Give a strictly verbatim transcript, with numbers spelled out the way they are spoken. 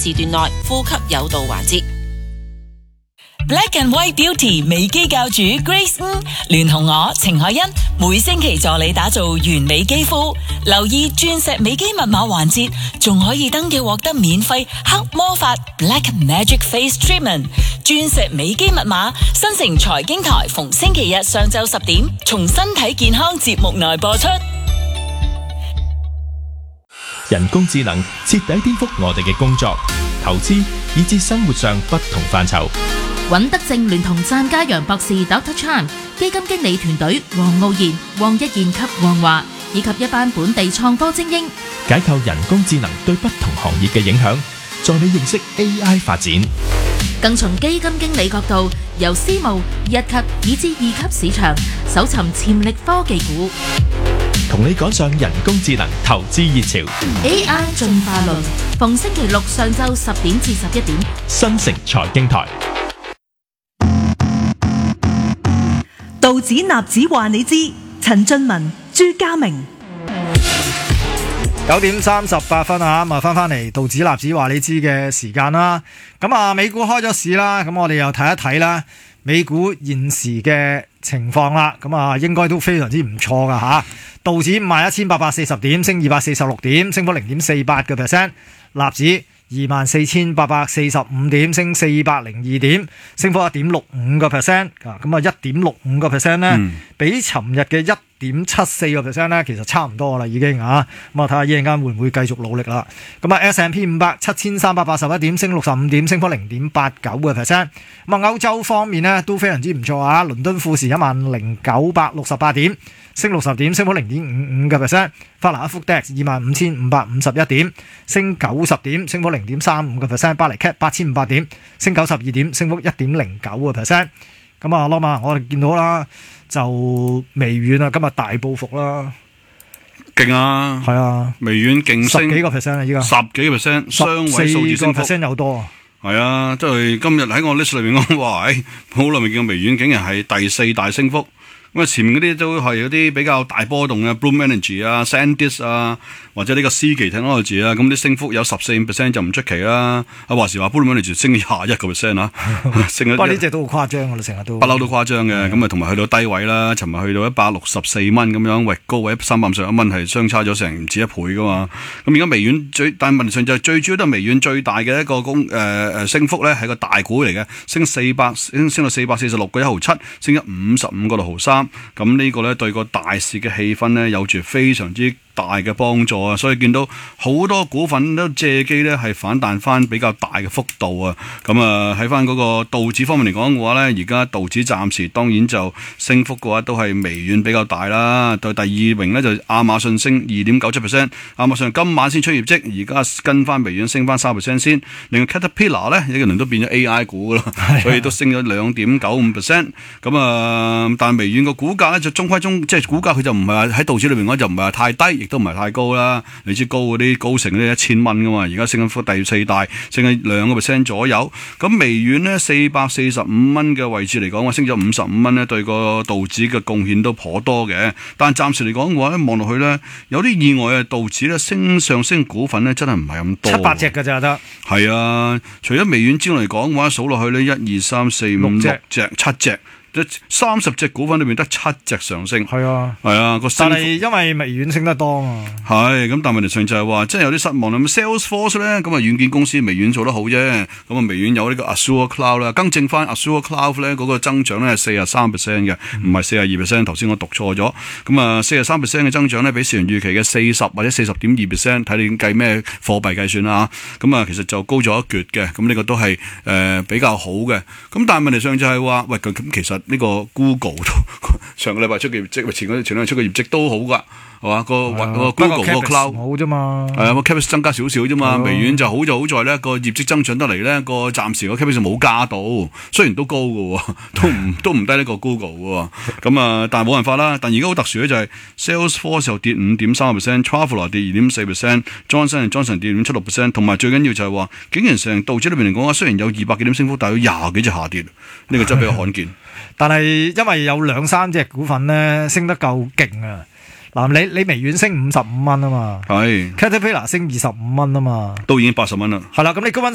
時段內呼吸有道環節。 Black and White Beauty 美肌教主 Grace 吳聯同我程海欣每星期助你打造完美肌膚，留意鑽石美肌密碼環節，仲可以登記獲得免費黑魔法 Black Magic Face Treatment。鑽石美肌密碼新城財經台逢星期日上晝十點從身體健康節目內播出。 人工智能徹底顛覆我哋嘅工作、投資以至生活上不同範疇。 尹德正聯同湛家陽博士 Doctor Chan 基金經理團隊黃傲然、黃一賢及黃華以及一班本地創科精英， 解構人工智能對不同行業嘅影響，助你認識 A I 發展。 更從基金經理角度，由私募、一級以至二級市場搜尋潛力科技股， 同你趕上人工智能投資熱潮。 A I 進化論，逢星期六上晝十點至十一點， 新城財經台。 道指納指話你知，陳俊文、朱家明。 九點三十八分啊，咁啊翻翻嚟道指納指話你知嘅時間啦。咁啊，美股開咗市啦，咁我哋又睇一睇啦，美股現時嘅情況啦。咁啊，應該都非常之唔錯噶吓。道指五萬一千八百四十點，升二百四十六點，升幅零點四八個 percent。納指二萬四千八百四十五點，升四百零二點，升幅一點六五個 percent。啊，咁啊一點六五個 percent 咧，嗯、比尋日嘅一點七四個 percent 咧，其實差唔多啦，已經啊。咁啊，睇下一陣間會唔會繼續努力啦。咁啊 ，S and P 五百七千三百八十一點，升六十五點，升幅零點八九個 percent。咁啊，歐洲方面呢，都非常之唔錯啊。倫敦富時一萬零九百六十八點，升六十點，升幅零點五五個 percent。法蘭克福 D A X 二萬五千五百五十一點，升九十點，升幅零點三五個 percent。巴黎 C A T 八千五百點，升九十二點，升幅一點零九個 percent。咁啊，羅馬我哋見到啦，就微軟啊，今日大報復啦， 勁啊，係啊，微軟勁升十幾個 percent 啊，依家十幾個 percent，雙位數字升幅 percent 有多啊。 係啊，即係今日喺我 list 裏面講話，誒，好耐未見過微軟竟然係第四大升幅。咁啊，前面嗰啲都係有啲比較大波動嘅 Bloom Energy 啊、SanDisk 啊，或者呢個 Seagate Technology 啊，咁啲升幅有十四 percent 就唔出奇啦。啊，話時話 Bloom Energy 升廿一個 percent 啊，升咗。不過呢隻都好誇張㗎啦，成日都不嬲都誇張嘅。咁啊，同埋去到低位啦，尋日去到一百六十四蚊咁樣，喂，高位三百五十一蚊係相差咗成唔止一倍㗎嘛。咁而家微軟最，但係問題上就係最主要都係微軟最大嘅一個公誒誒升幅咧係個大股嚟嘅，升四百升升到四百四十六個一毫七，升咗五十五個六毫三。咁呢個咧對個大市嘅氣氛咧有住非常之大嘅幫助啊，所以見到好多股份都借機咧係反彈翻比較大嘅幅度啊。咁啊喺翻嗰個道指方面嚟講嘅話咧，而家道指暫時當然就升幅嘅話都係微軟比較大啦。對第二名咧就亞馬遜升二點九七 percent， 亞馬遜今晚先出業績，而家跟翻微軟升翻三 percent 先。另外 Caterpillar 咧呢個輪都變咗 A I 股噶啦，所以都升咗兩點九五 percent。咁啊，但係微軟個股價咧就中規中，即係股價佢就唔係話喺道指裏邊講就唔係話太低，亦都唔係太高啦。你知高嗰啲高成咧一千蚊噶嘛，而家升緊幅第四大，升緊兩個 percent 左右。咁微軟呢，四百四十五蚊嘅位置嚟講，話升咗五十五蚊呢，對個道指嘅貢獻都頗多嘅。但係暫時嚟講嘅話咧，望落去咧有啲意外啊，道指咧升上升股份咧真係唔係咁多， 七八隻㗎咋得。係啊，除咗微軟之外嚟講嘅話，數落去咧一二三四五六隻七隻。三十隻股份裏面得七隻上升，係啊，係啊個升幅，但係因為微軟升得多嘛，係咁，但係問題上就係話，真係有啲失望啦。咁 Salesforce 咧，咁啊軟件公司微軟做得好啫，咁啊微軟有呢個 Azure Cloud 啦，更正翻 Azure Cloud 咧嗰個增長咧係四十三 percent 嘅，唔係四十二 percent。頭先我讀錯咗，咁啊四十三 percent 嘅增長咧，比市場預期嘅四十或者四十點二 percent， 睇你計咩貨幣計算啦嚇。咁啊其實就高咗一橛嘅，咁呢個都係誒、呃、比較好嘅。咁但係問題上就係話，喂咁其實呢個 Google 都上個禮拜出嘅業績，前嗰前兩日出嘅業績都好㗎，係嘛？個個 Google 個 Cloud 好啫嘛，係啊，個 Capex 增加少少啫嘛。微軟就好就好在咧，個業績增長得嚟咧，個暫時個 Capex 冇加到，雖然都高㗎喎，都唔都唔低呢個 Google 㗎喎。咁啊，但係冇辦法啦。但而家好特殊咧，就係 Salesforce 又跌五點三個 percent，Traveler 跌二點四 percent，Johnson Johnson 跌二點七六 percent， 同埋最緊要就係話，竟然成道指裏邊嚟講啊，雖然有二百幾點升幅，但係有廿幾隻下跌，呢、呢個真係比較罕見。 但係因為有兩三隻股份咧升得夠勁啊！嗱，你你微軟升五十五蚊啊嘛，係 Caterpillar 升二十五蚊啊嘛， 都已經八十蚊啦。 係啦，咁你高溫